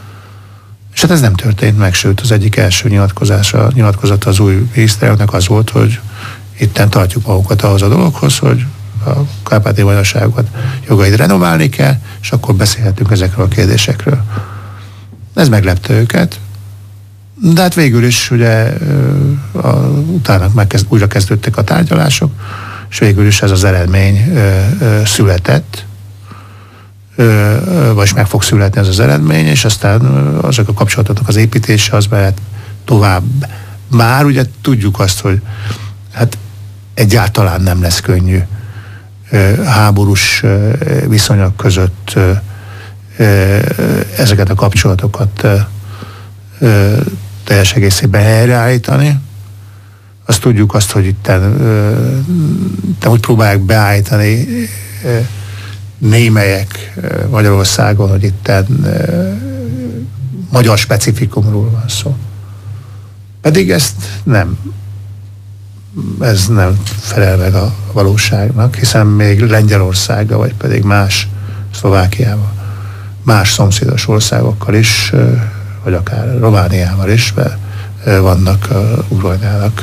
[SPEAKER 1] És hát ez nem történt meg, sőt az egyik első nyilatkozata az új miniszterelnöknek az volt, hogy itten tartjuk magunkat ahhoz a dologhoz, hogy a kárpátaljai magyarságokat jogait renoválni kell, és akkor beszélhetünk ezekről a kérdésekről. Ez meglepte őket, de hát végül is ugye utána újra kezdődtek a tárgyalások, és végül is ez az eredmény született, vagy meg fog születni ez az eredmény, és aztán azok a kapcsolatoknak az építése az mehet tovább. Már ugye tudjuk azt, hogy hát egyáltalán nem lesz könnyű háborús viszonyok között ezeket a kapcsolatokat teljes egészében helyreállítani. Azt tudjuk hogy itt úgy próbálják beállítani némelyek Magyarországon, hogy itt magyar specifikumról van szó. Pedig ez nem felel meg a valóságnak, hiszen még Lengyelországgal, vagy pedig más Szlovákiával, más szomszédos országokkal is, vagy akár Romániával is vannak Ukrajnának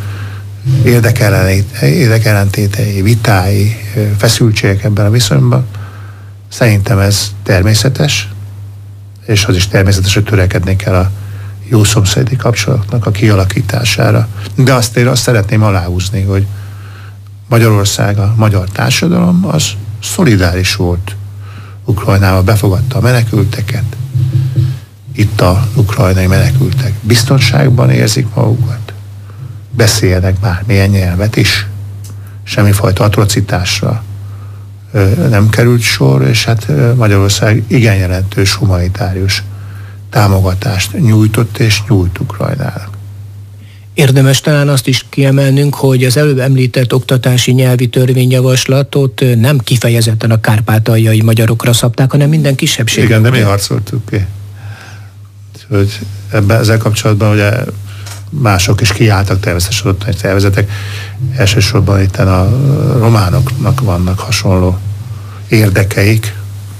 [SPEAKER 1] érdekellentétei, vitái, feszültségek ebben a viszonyban. Szerintem ez természetes, és az is természetes, hogy törekedni kell a jó szomszédi kapcsolatnak a kialakítására. De azt szeretném aláhúzni, hogy Magyarország, a magyar társadalom az szolidáris volt Ukrajnával, befogadta a menekülteket. Itt a ukrajnai menekültek biztonságban érzik magukat, beszéljenek bármilyen nyelvet is, semmifajta atrocitásra nem került sor, és hát Magyarország igen jelentős humanitárius támogatást nyújtott és nyújt Ukrajnának.
[SPEAKER 2] Érdemes talán azt is kiemelnünk, hogy az előbb említett oktatási nyelvi törvényjavaslatot nem kifejezetten a kárpátaljai magyarokra szabták, hanem minden kisebbségre.
[SPEAKER 1] Igen, de mi harcoltuk ki. Hogy ezzel kapcsolatban ugye mások is kiálltak, természetesen ottani szervezetek. Elsősorban itt a románoknak vannak hasonló érdekeik,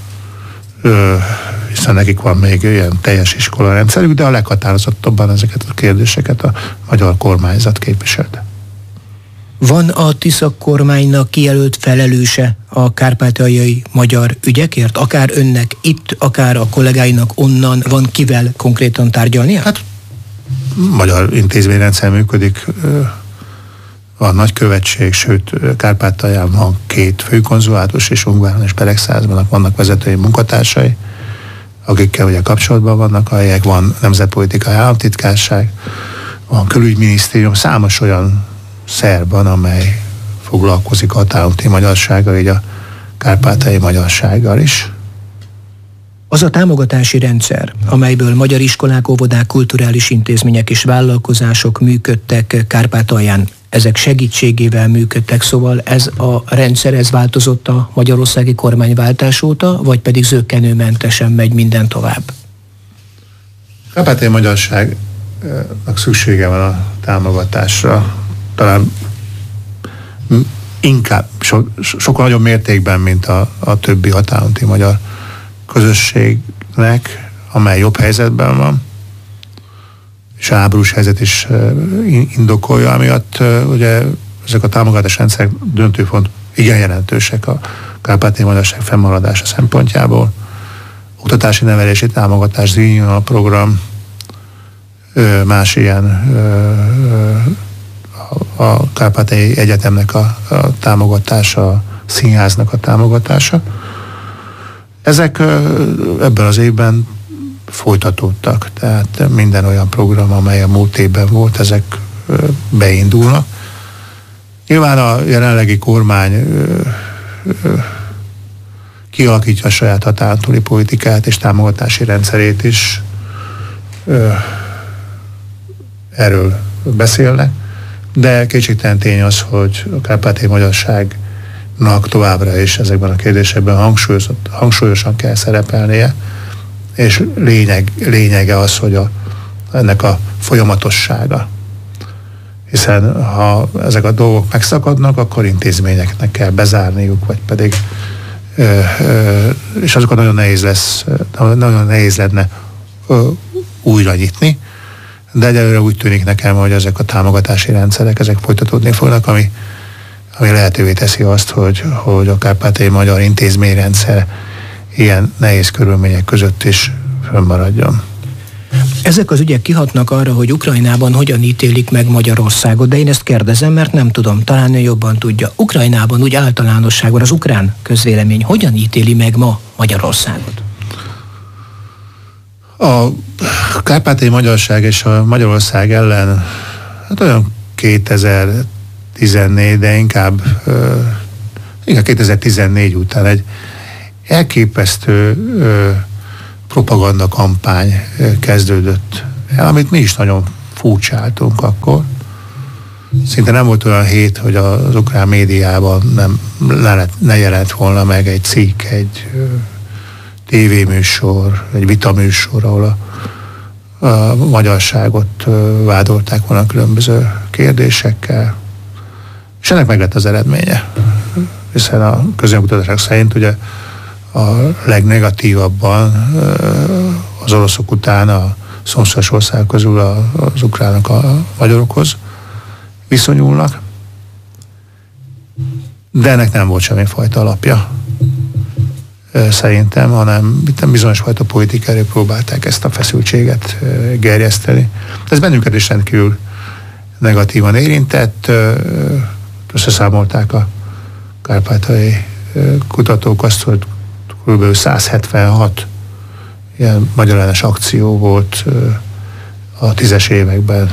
[SPEAKER 1] hiszen nekik van még ilyen teljes iskolarendszerük, de a leghatározottabban ezeket a kérdéseket a magyar kormányzat képviselte.
[SPEAKER 2] Van a Tisza kormánynak kijelölt felelőse a kárpátaljai magyar ügyekért? Akár önnek itt, akár a kollégáinak onnan, van kivel konkrétan tárgyalnia?
[SPEAKER 1] Hát magyar intézményrendszer működik, van nagykövetség, sőt Kárpátalján van 2 főkonzulátus, és Ungváron és Beregszázban vannak vezetői munkatársai, akikkel ugye kapcsolatban vannak, amelyek van nemzetpolitikai államtitkárság, van külügyminisztérium, számos olyan szerv van, amely foglalkozik a határúti magyarsággal, így a kárpátaljai magyarsággal is.
[SPEAKER 2] Az a támogatási rendszer, amelyből magyar iskolák, óvodák, kulturális intézmények és vállalkozások működtek Kárpátalján, ezek segítségével működtek, szóval ez a rendszer, ez változott a magyarországi kormányváltás óta, vagy pedig zökkenőmentesen megy minden tovább?
[SPEAKER 1] Kárpátaljai magyarságnak szüksége van a támogatásra, talán inkább, sokkal nagyobb mértékben, mint a többi határúti magyar közösségnek, amely jobb helyzetben van, és a háborús helyzet is indokolja, amiatt ugye ezek a támogatás rendszerek döntő font, igen jelentősek a kárpátaljai magyarság fennmaradása szempontjából. Oktatási nevelési támogatás, Zrínyi program, más ilyen a Kárpátaljai Egyetemnek a támogatása, a színháznak a támogatása. Ezek ebben az évben folytatódtak, tehát minden olyan program, amely a múlt évben volt, ezek beindulnak. Nyilván a jelenlegi kormány kialakítja a saját határon politikát és támogatási rendszerét is. Erről beszélnek, de kétségtelen tény az, hogy a kárpátaljai magyarságnak továbbra is ezekben a kérdésekben hangsúlyosan kell szerepelnie, és lényege az, hogy ennek a folyamatossága. Hiszen ha ezek a dolgok megszakadnak, akkor intézményeknek kell bezárniuk, vagy pedig és azokat nagyon nehéz lenne újra nyitni, de egyelőre úgy tűnik nekem, hogy ezek a támogatási rendszerek, ezek folytatódni fognak, ami lehetővé teszi azt, hogy a kárpátaljai magyar intézményrendszer ilyen nehéz körülmények között is fönnmaradjon.
[SPEAKER 2] Ezek az ügyek kihatnak arra, hogy Ukrajnában hogyan ítélik meg Magyarországot, de én ezt kérdezem, mert nem tudom, talán ő jobban tudja. Ukrajnában úgy általánosságban az ukrán közvélemény hogyan ítéli meg ma Magyarországot?
[SPEAKER 1] A kárpátaljai magyarság és a Magyarország ellen hát olyan 2014, de inkább 2014 után elképesztő propaganda kampány kezdődött el, amit mi is nagyon furcsáltunk akkor. Szinte nem volt olyan hét, hogy az ukrán médiában ne jelent volna meg egy cikk, egy tévéműsor, egy vitaműsor, ahol a magyarságot vádolták volna különböző kérdésekkel. És ennek meg lett az eredménye. Hiszen a közönkutatások szerint ugye a legnegatívabban az oroszok után a szomszédos ország közül az ukránok a magyarokhoz viszonyulnak, de ennek nem volt semmifajta alapja szerintem, hanem bizonyos fajta politikára próbálták ezt a feszültséget gerjeszteni. Ez bennünket is rendkívül negatívan érintett. Összeszámolták a kárpátaljai kutatók azt, hogy kb. 176 ilyen magyarellenes akció volt a 10-es években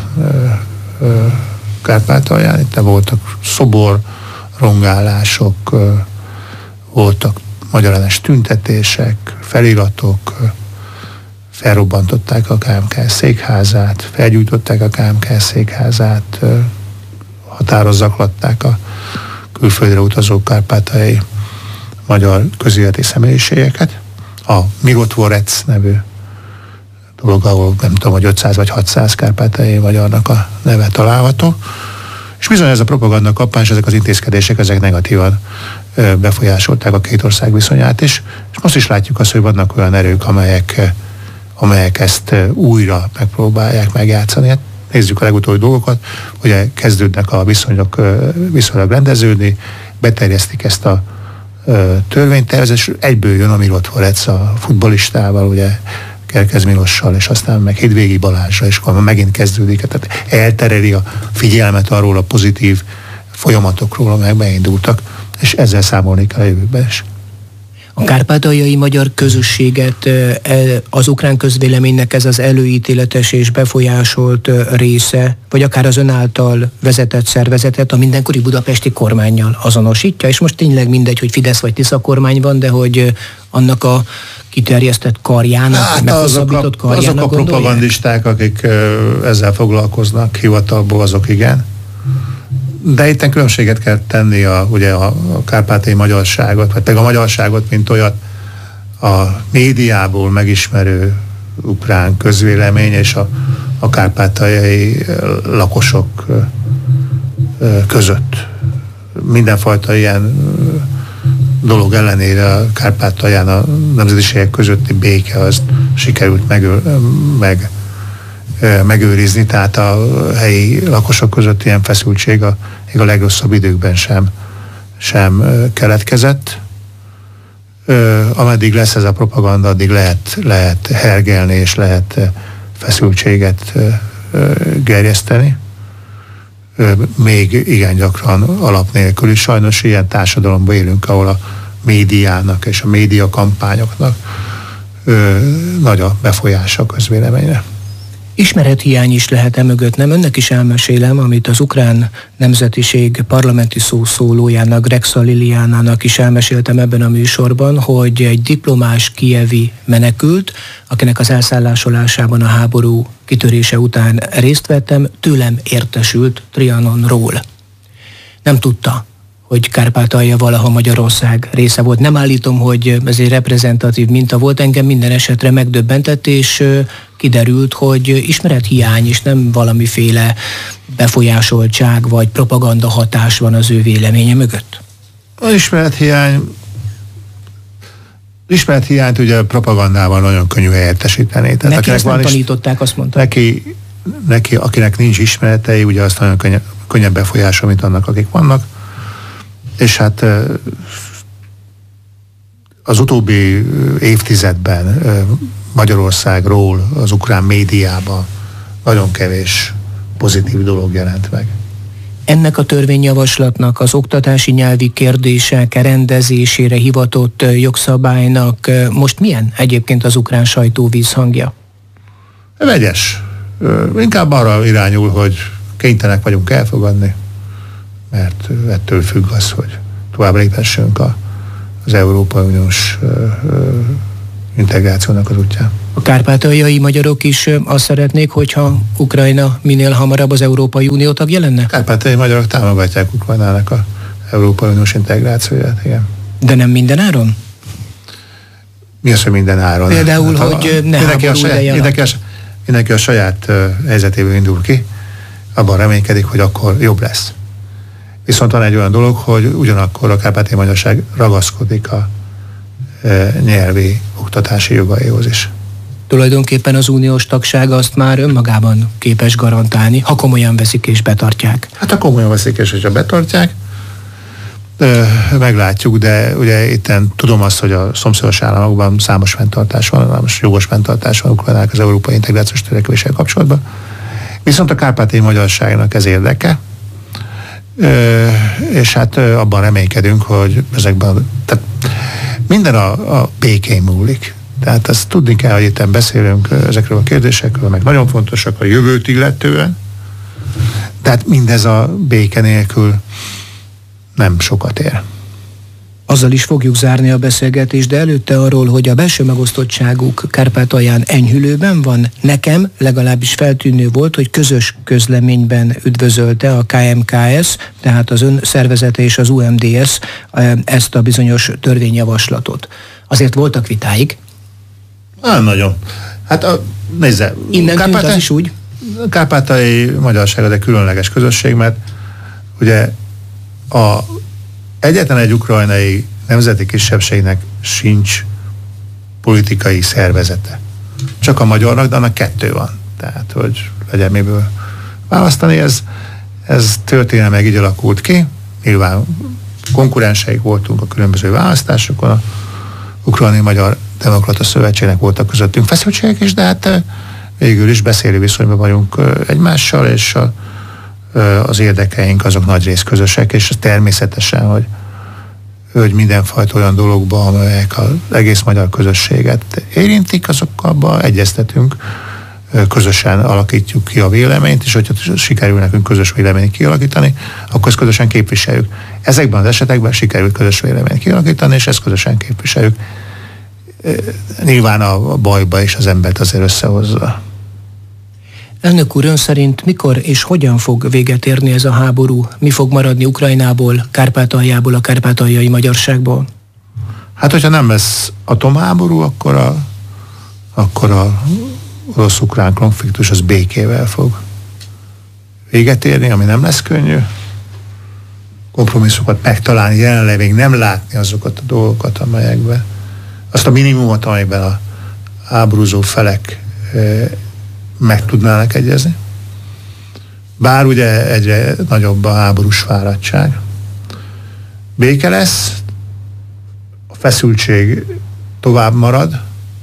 [SPEAKER 1] Kárpátalján. Itt voltak szoborrongálások, voltak magyarellenes tüntetések, feliratok, felrobbantották a KMK székházát, felgyújtották a KMK székházát, határozzaklatták a külföldre utazó kárpátaljai magyar közéleti személyiségeket. A Mirotvorec nevű dolog, ahol nem tudom, hogy 500 vagy 600 kárpátaljai magyarnak a neve található. És bizony ez a propaganda kampány, ezek az intézkedések, ezek negatívan befolyásolták a két ország viszonyát is. És most is látjuk azt, hogy vannak olyan erők, amelyek ezt újra megpróbálják megjátszani. Hát nézzük a legutóbbi dolgokat, ugye kezdődnek a viszonyok viszonylag rendeződni, beterjesztik ezt a törvénytervezet, és egyből jön a Mirotvorec a futballistával, ugye Kerkez Milossal, és aztán meg Hidvégi Balázsra, és akkor megint kezdődik, tehát eltereli a figyelmet arról a pozitív folyamatokról, amelyek beindultak, és ezzel számolni kell a jövőben is.
[SPEAKER 2] A kárpátaljai magyar közösséget az ukrán közvéleménynek ez az előítéletes és befolyásolt része, vagy akár az ön által vezetett szervezetet a mindenkori budapesti kormánnyal azonosítja, és most tényleg mindegy, hogy Fidesz vagy Tisza kormány van, de hogy annak a kiterjesztett karjának, meghosszabbított karjának
[SPEAKER 1] azok a propagandisták, akik ezzel foglalkoznak hivatalból, azok igen. De itt különbséget kell tenni ugye a kárpátaljai magyarságot, vagy a magyarságot, mint olyat a médiából megismerő ukrán közvélemény és a kárpátaljai lakosok között. Mindenfajta ilyen dolog ellenére a Kárpátalján a nemzetiségek közötti béke azt sikerült megőrizni, tehát a helyi lakosok között ilyen feszültség a legrosszabb időkben sem keletkezett. Ameddig lesz ez a propaganda, addig lehet hergelni és lehet feszültséget gerjeszteni. Még igen gyakran alap nélkül is. Sajnos ilyen társadalomban élünk, ahol a médiának és a médiakampányoknak nagy a befolyása a közvéleményre.
[SPEAKER 2] Ismerethiány is lehet mögött, nem? Önnek is elmesélem, amit az ukrán nemzetiség parlamenti szószólójának, Grexa Liliánának is elmeséltem ebben a műsorban, hogy egy diplomás kijevi menekült, akinek az elszállásolásában a háború kitörése után részt vettem, tőlem értesült Trianonról. Nem tudta, hogy Kárpátalja valaha Magyarország része volt. Nem állítom, hogy ez egy reprezentatív minta volt, engem minden esetre megdöbbentett, és kiderült, hogy ismerethiány és nem valamiféle befolyásoltság vagy propaganda hatás van az ő véleménye mögött.
[SPEAKER 1] Az ismerethiányt ugye propagandával nagyon könnyű helyettesíteni.
[SPEAKER 2] Neki ezt nem tanították, azt mondta.
[SPEAKER 1] Neki, akinek nincs ismeretei, ugye azt nagyon könnyebb befolyásol, mint annak, akik vannak. És hát az utóbbi évtizedben Magyarországról az ukrán médiában nagyon kevés pozitív dolog jelent meg.
[SPEAKER 2] Ennek a törvényjavaslatnak, az oktatási nyelvi kérdések rendezésére hivatott jogszabálynak most milyen egyébként az ukrán sajtó vízhangja?
[SPEAKER 1] Vegyes. Inkább arra irányul, hogy kénytelenek vagyunk elfogadni, mert ettől függ az, hogy tovább léphessünk a az Európai Uniós integrációnak az útján.
[SPEAKER 2] A kárpátaljai magyarok is azt szeretnék, hogyha Ukrajna minél hamarabb az Európai Unió tagja lenne?
[SPEAKER 1] Kárpátaljai magyarok támogatják Ukrajnának az Európai Uniós integrációját, igen.
[SPEAKER 2] De nem minden áron?
[SPEAKER 1] Mi az, hogy minden áron?
[SPEAKER 2] Például, hogy ne háború ideje alatt.
[SPEAKER 1] Mindenki a saját helyzetéből indul ki, abban reménykedik, hogy akkor jobb lesz. Viszont van egy olyan dolog, hogy ugyanakkor a kárpátaljai magyarság ragaszkodik a nyelvi oktatási jogaihoz is.
[SPEAKER 2] Tulajdonképpen az uniós tagság azt már önmagában képes garantálni, ha komolyan veszik és betartják.
[SPEAKER 1] Hát ha komolyan veszik és hogyha betartják, meglátjuk, de ugye itten tudom azt, hogy a szomszédos államokban számos fenntartás van, számos jogos fenntartás van Ukrajnának az európai integrációs törekvéssel kapcsolatban. Viszont a kárpátaljai magyarságnak ez érdeke, és hát abban reménykedünk, hogy ezekben, tehát minden a békén múlik. Tehát azt tudni kell, hogy itt beszélünk ezekről a kérdésekről, meg nagyon fontosak a jövőt illetően. Tehát mindez a béke nélkül nem sokat ér.
[SPEAKER 2] Azzal is fogjuk zárni a beszélgetést, de előtte arról, hogy a belső megosztottságuk Kárpátalján enyhülőben van. Nekem legalábbis feltűnő volt, hogy közös közleményben üdvözölte a KMKS, tehát az ön szervezete és az UMDS ezt a bizonyos törvényjavaslatot. Azért voltak vitáig?
[SPEAKER 1] Nagyon. Hát nézze.
[SPEAKER 2] Innen tűnt az is úgy?
[SPEAKER 1] Kárpátaljai magyarság az egy különleges közösség, mert ugye egyetlen egy ukrajnai nemzeti kisebbségnek sincs politikai szervezete. Csak a magyarnak, de annak 2 van. Tehát, hogy legyen miből választani, ez történelmileg így alakult ki. Nyilván konkurenseik voltunk a különböző választásokon, a Ukrajnai Magyar Demokrata Szövetségnek voltak közöttünk feszültségek is, de hát végül is beszélő viszonyban vagyunk egymással, és az érdekeink azok nagyrészt közösek, és természetesen, hogy mindenfajta olyan dologban, amelyek az egész magyar közösséget érintik, azokkal egyeztetünk, közösen alakítjuk ki a véleményt, és hogyha sikerül nekünk közös véleményt kialakítani, akkor ezt közösen képviseljük. Ezekben az esetekben sikerült közös véleményt kialakítani, és ezt közösen képviseljük. Nyilván a bajba is az embert azért összehozza.
[SPEAKER 2] Elnök úr, ön szerint mikor és hogyan fog véget érni ez a háború? Mi fog maradni Ukrajnából, Kárpátaljából, a kárpátaljai magyarságból?
[SPEAKER 1] Hát, hogyha nem lesz atomháború, akkor a orosz-ukrán konfliktus az békével fog véget érni, ami nem lesz könnyű. Kompromisszokat megtalálni, jelenleg még nem látni azokat a dolgokat, amelyekben, azt a minimumot, amelyben a háborúzó felek meg tudnának egyezni. Bár ugye egyre nagyobb a háborús fáradtság. Béke lesz, a feszültség tovább marad,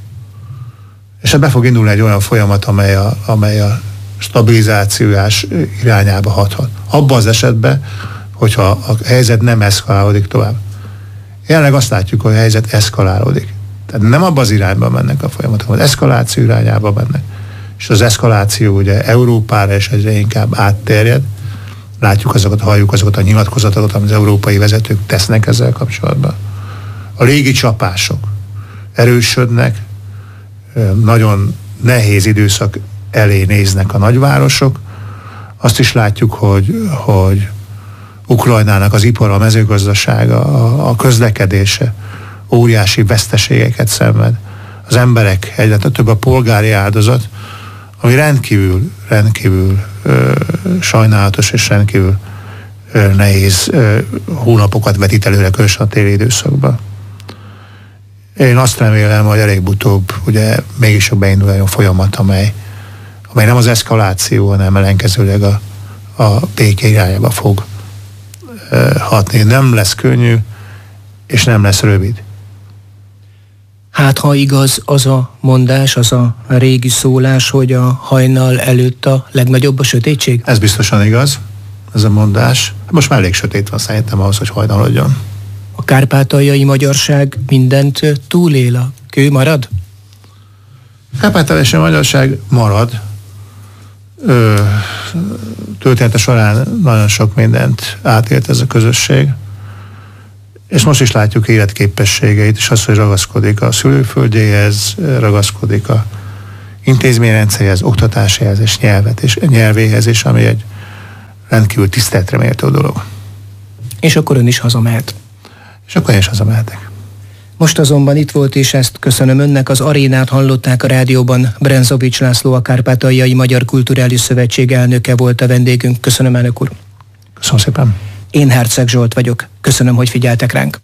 [SPEAKER 1] és be fog indulni egy olyan folyamat, amely a stabilizációs irányába hathat. Abban az esetben, hogyha a helyzet nem eszkalálódik tovább. Jelenleg azt látjuk, hogy a helyzet eszkalálódik. Tehát nem abban az irányban mennek a folyamatok, az eszkaláció irányába mennek. És az eszkaláció ugye Európára és egyre inkább átterjed. Halljuk azokat a nyilatkozatokat, amit az európai vezetők tesznek ezzel kapcsolatban. A légi csapások erősödnek, nagyon nehéz időszak elé néznek a nagyvárosok. Azt is látjuk, hogy Ukrajnának az ipara, a mezőgazdasága, a közlekedése óriási veszteségeket szenved. Az emberek, egyre több a polgári áldozat, ami rendkívül sajnálatos és rendkívül nehéz hónapokat vetít előre, különösen a téli időszakban. Én azt remélem, hogy elég-utóbb ugye mégis beindul egy folyamat, amely nem az eszkaláció, hanem ellenkezőleg a béke irányába fog hatni. Nem lesz könnyű, és nem lesz rövid.
[SPEAKER 2] Hát ha igaz az a mondás, az a régi szólás, hogy a hajnal előtt a legnagyobb a sötétség?
[SPEAKER 1] Ez biztosan igaz, ez a mondás. Most már elég sötét van szerintem ahhoz, hogy hajnalodjon.
[SPEAKER 2] A kárpátaljai magyarság mindent túlél, a kő marad?
[SPEAKER 1] A kárpátaljai magyarság marad. Története során nagyon sok mindent átélt ez a közösség. És most is látjuk életképességeit, és azt, hogy ragaszkodik a szülőföldjéhez, ragaszkodik a intézményrendszeréhez, oktatásához és nyelvéhez is, ami egy rendkívül tiszteletre méltó dolog.
[SPEAKER 2] És akkor ön is hazamehet.
[SPEAKER 1] És akkor én is hazamehetek.
[SPEAKER 2] Most azonban itt volt, és ezt köszönöm önnek, az Arénát hallották a rádióban. Brenzovics László, a Kárpátaljai Magyar Kulturális Szövetség elnöke volt a vendégünk. Köszönöm, elnök úr.
[SPEAKER 1] Köszönöm szépen.
[SPEAKER 2] Én Herceg Zsolt vagyok. Köszönöm, hogy figyeltek ránk.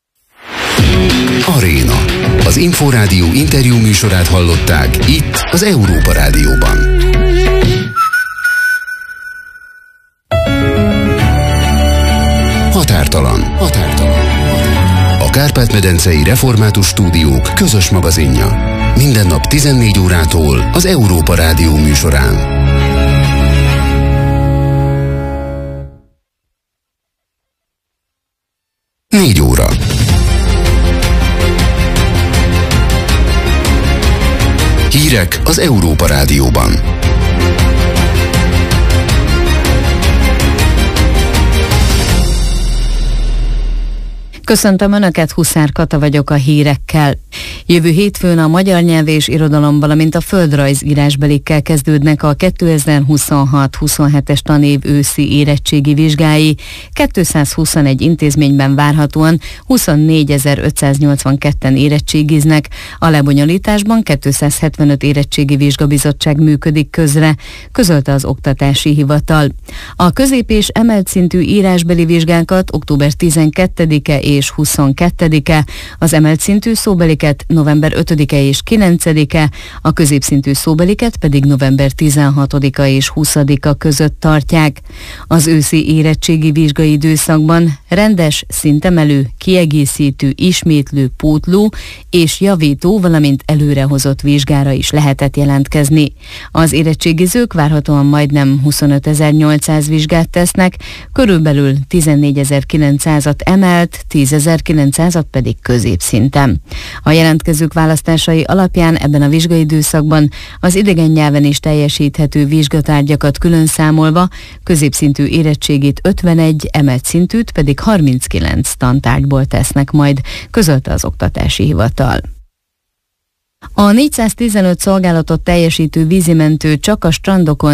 [SPEAKER 3] Aréna. Az Inforádió interjú műsorát hallották itt az Európa Rádióban. Határtalan. A Kárpát-medencei Református Stúdiók közös magazinja. Minden nap 14 órától az Európa Rádió műsorán. Négy óra. Hírek az Európa Rádióban.
[SPEAKER 4] Köszöntöm Önöket, Huszár Kata vagyok a hírekkel. Jövő hétfőn a magyar nyelv és irodalom, valamint a földrajz írásbelikkel kezdődnek a 2026-27-es tanév őszi érettségi vizsgái. 221 intézményben várhatóan 24.582-en érettségiznek. A lebonyolításban 275 érettségi vizsgabizottság működik közre, közölte az Oktatási Hivatal. A közép- és emelt szintű írásbeli vizsgákat október 12-e és 22-e, az emelt szintű szóbeliket november 5-e és 9-e, a középszintű szóbeliket pedig november 16-a és 20-a között tartják. Az őszi érettségi vizsgai időszakban rendes, szintemelő, kiegészítő, ismétlő, pótló és javító, valamint előrehozott vizsgára is lehetett jelentkezni. Az érettségizők várhatóan majdnem 25.800 vizsgát tesznek, körülbelül 14.900-at emelt, 10.900-at pedig középszinten. A jelentkezők választásai alapján ebben a vizsgai időszakban az idegen nyelven is teljesíthető vizsgatárgyakat külön számolva középszintű érettségét 51, emelt szintűt pedig 39 tantárgyból tesznek majd, közölte az Oktatási Hivatal. A 415 szolgálatot teljesítő vízimentő csak a strandokon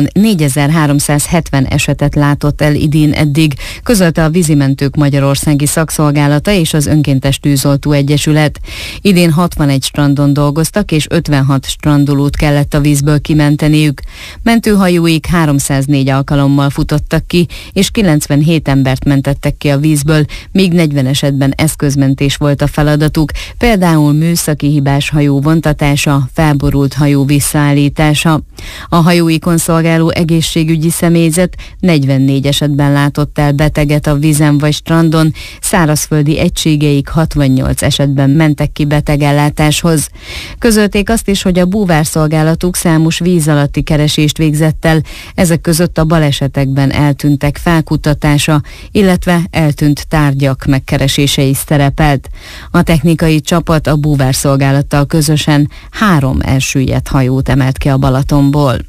[SPEAKER 4] 4370 esetet látott el idén eddig, közölte a Vízimentők Magyarországi Szakszolgálata és az Önkéntes Tűzoltó Egyesület. Idén 61 strandon dolgoztak, és 56 strandolót kellett a vízből kimenteniük. Mentőhajóik 304 alkalommal futottak ki, és 97 embert mentettek ki a vízből, míg 40 esetben eszközmentés volt a feladatuk, például műszaki hibás hajó vontatása, felborult hajó visszaállítása. A hajóikon szolgáló egészségügyi személyzet 44 esetben látott el beteget a vízen vagy strandon, szárazföldi egységeik 68 esetben mentek ki betegellátáshoz. Közölték azt is, hogy a búvárszolgálatuk számos víz alatti keresést végzett el, ezek között a balesetekben eltűntek felkutatása, illetve eltűnt tárgyak megkeresése is szerepelt. A technikai csapat a búvárszolgálattal közösen 3 elsüllyedt hajót emelt ki a Balatonból.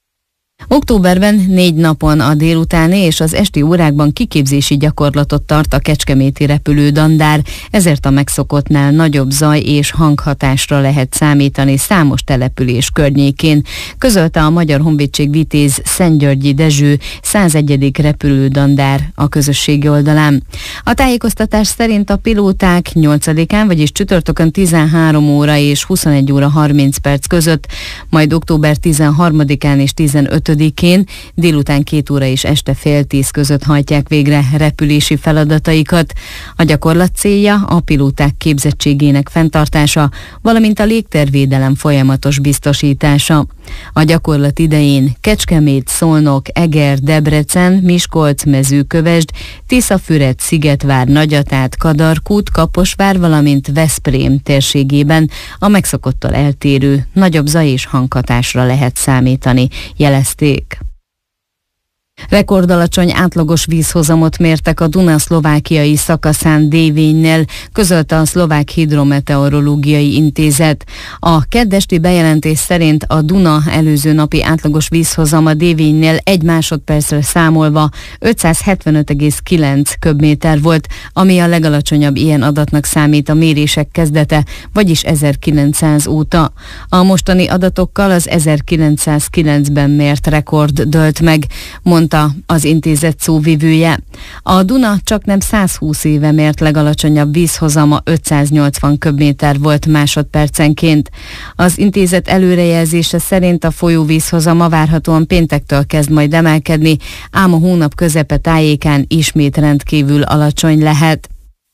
[SPEAKER 4] Októberben 4 napon a délutáni és az esti órákban kiképzési gyakorlatot tart a kecskeméti repülő Dandár, ezért a megszokottnál nagyobb zaj és hanghatásra lehet számítani számos település környékén, közölte a Magyar Honvédség Vitéz Szentgyörgyi Dezső 101. repülő Dandár a közösségi oldalán. A tájékoztatás szerint a pilóták 8-án, vagyis csütörtökön 13 óra és 21 óra 30 perc között, majd október 13-án és 15-én délután 2 óra és este fél 10 között hajtják végre repülési feladataikat. A gyakorlat célja a pilóták képzettségének fenntartása, valamint a légtérvédelem folyamatos biztosítása. A gyakorlat idején Kecskemét, Szolnok, Eger, Debrecen, Miskolc, Mezőkövesd, Tiszafüred, Szigetvár, Nagyatát, Kadarkút, Kaposvár, valamint Veszprém térségében a megszokottól eltérő, nagyobb zaj és hanghatásra lehet számítani, jelezték. Rekordalacsony átlagos vízhozamot mértek a Duna szlovákiai szakaszán Dévénynél, közölte a Szlovák Hidrometeorológiai Intézet. A keddesti bejelentés szerint a Duna előző napi átlagos vízhozama Dévénynél 1 másodpercre számolva 575,9 köbméter volt, ami a legalacsonyabb ilyen adatnak számít a mérések kezdete, vagyis 1900 óta. A mostani adatokkal az 1909-ben mért rekord dőlt meg, mondta az intézet szóvivője. A Duna csaknem 120 éve mért legalacsonyabb vízhozama 580 köbméter volt másodpercenként. Az intézet előrejelzése szerint a folyó vízhozama várhatóan péntektől kezd majd emelkedni, ám a hónap közepe tájékán ismét rendkívül alacsony lehet.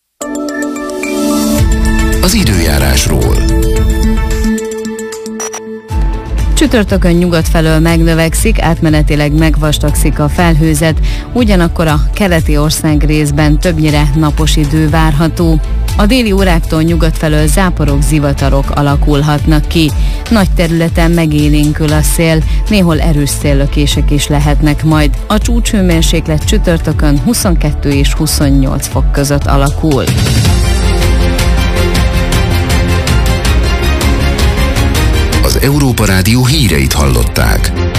[SPEAKER 3] Az időjárásról.
[SPEAKER 4] Csütörtökön nyugat felől megnövekszik, átmenetileg megvastagszik a felhőzet, ugyanakkor a keleti ország részben többnyire napos idő várható. A déli óráktól nyugat felől záporok, zivatarok alakulhatnak ki. Nagy területen megélénkül a szél, néhol erős széllökések is lehetnek majd. A csúcshőmérséklet csütörtökön 22 és 28 fok között alakul.
[SPEAKER 3] Az Európa Rádió híreit hallották.